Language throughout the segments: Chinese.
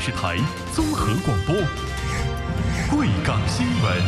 视台综合广播，贵港新闻。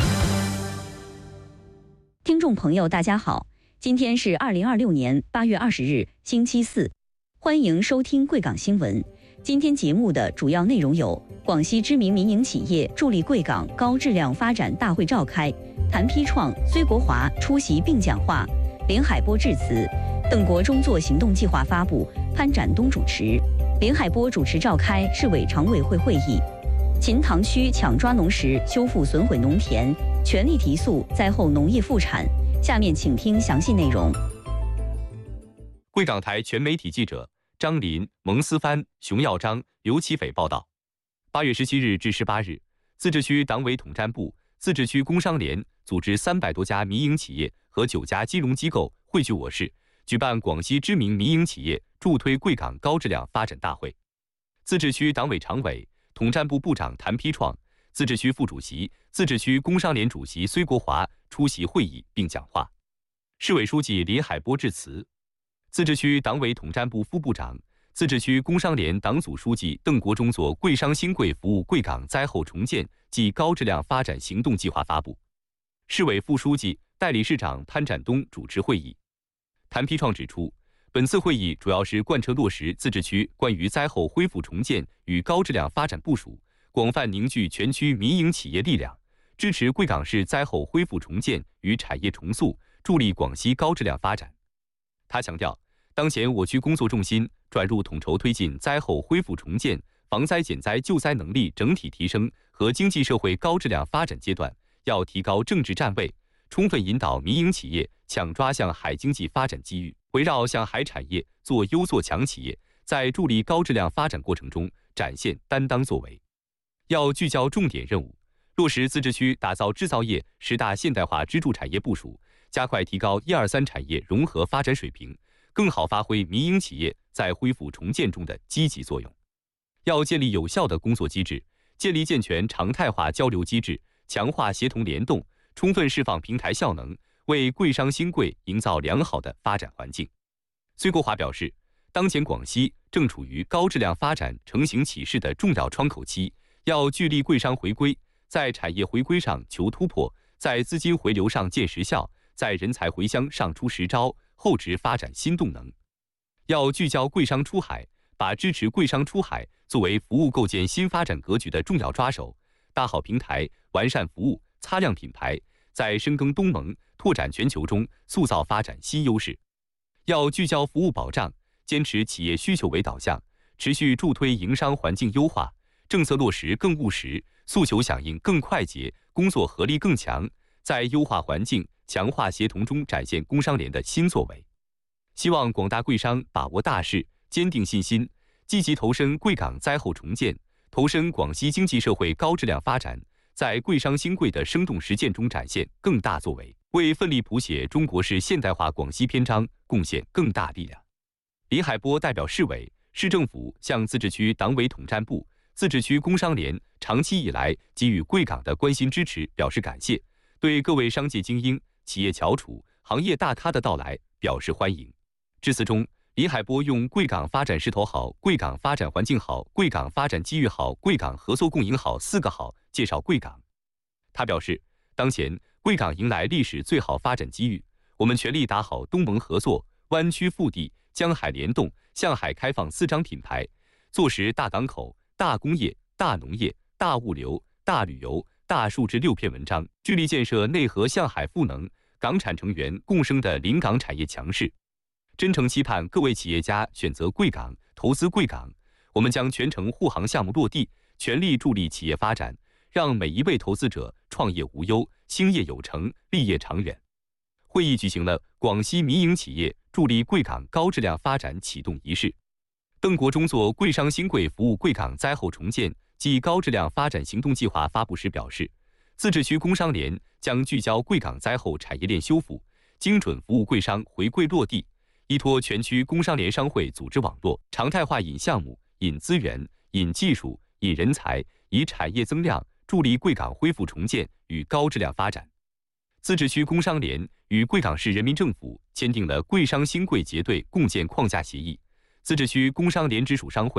听众朋友，大家好，今天是2026年8月20日，星期四，欢迎收听贵港新闻。今天节目的主要内容有：广西知名民营企业助力贵港高质量发展大会召开，谭丕创、崔国华出席并讲话，林海波致辞，邓国中作行动计划发布，潘展东主持。林海波主持召开市委常委会会议。秦塘区抢抓农时修复损毁农田，全力提速灾后农业复产。下面请听详细内容。 贵港台全媒体记者张林、蒙思帆、熊耀章、刘启斐报道。8月17日至18日，自治区党委统战部、自治区工商联组织300多家民营企业和9家金融机构汇聚我市，举办广西知名民营企业助推贵港高质量发展大会。自治区党委常委、统战部部长谭丕创、自治区副主席、自治区工商联主席崔国华出席会议并讲话。市委书记林海波致辞。自治区党委统战部副部长、自治区工商联党组书记邓国中作贵商新贵服务贵港灾后重建暨高质量发展行动计划发布。市委副书记、代理市长潘展东主持会议。谭丕创指出，本次会议主要是贯彻落实自治区关于灾后恢复重建与高质量发展部署，广泛凝聚全区民营企业力量，支持贵港市灾后恢复重建与产业重塑，助力广西高质量发展。他强调，当前我区工作重心转入统筹推进灾后恢复重建、防灾减灾救灾能力整体提升和经济社会高质量发展阶段，要提高政治站位，充分引导民营企业抢抓向海经济发展机遇，围绕向海产业做优做强企业，在助力高质量发展过程中展现担当作为。要聚焦重点任务，落实自治区打造制造业10大现代化支柱产业部署，加快提高1、2、3产业融合发展水平，更好发挥民营企业在恢复重建中的积极作用。要建立有效的工作机制，建立健全常态化交流机制，强化协同联动，充分释放平台效能，为贵商新贵营造良好的发展环境。崔国华表示，当前广西正处于高质量发展成型起势的重要窗口期，要聚力贵商回归，在产业回归上求突破，在资金回流上见实效，在人才回乡上出实招，厚植发展新动能。要聚焦贵商出海，把支持贵商出海作为服务构建新发展格局的重要抓手，搭好平台，完善服务，擦亮品牌，在深耕东盟、拓展全球中塑造发展新优势。要聚焦服务保障，坚持企业需求为导向，持续助推营商环境优化，政策落实更务实，诉求响应更快捷，工作合力更强，在优化环境、强化协同中展现工商联的新作为。希望广大贵商把握大势，坚定信心，积极投身贵港灾后重建，投身广西经济社会高质量发展，在贵商新贵的生动实践中展现更大作为，为奋力谱写中国式现代化广西篇章贡献更大力量。林海波代表市委、市政府向自治区党委统战部、自治区工商联长期以来给予贵港的关心支持表示感谢，对各位商界精英、企业翘楚、行业大咖的到来表示欢迎。致辞中，林海波用贵港发展势头好、贵港发展环境好、贵港发展机遇好、贵港合作共赢好4个好介绍贵港。他表示，当前贵港迎来历史最好发展机遇，我们全力打好东盟合作、湾区腹地、江海联动、向海开放4张品牌，做实大港口、大工业、大农业、大物流、大旅游、大数治6篇文章，聚力建设内河向海赋能、港产成员共生的临港产业强势。真诚期盼各位企业家选择贵港、投资贵港，我们将全程护航项目落地，全力助力企业发展，让每一位投资者创业无忧、兴业有成、立业长远。会议举行了广西民营企业助力贵港高质量发展启动仪式。邓国中作贵商新贵服务贵港灾后重建暨高质量发展行动计划发布时表示，自治区工商联将聚焦贵港灾后产业链修复，精准服务贵商回归落地，依托全区工商联商会组织网络，常态化引项目、引资源、引技术、引人才，以产业增量助力贵港恢复重建与高质量发展。自治区工商联与贵港市人民政府签订了贵商新贵结对共建框架协议，自治区工商联直属商会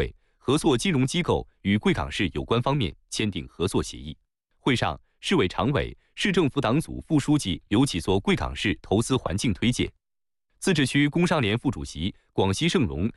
合作金融机构与贵港市有关方面签订合作协议。会上，市委常委、市政府党组副书记刘启作贵港市投资环境推介。自治区工商联副主席、广西盛隆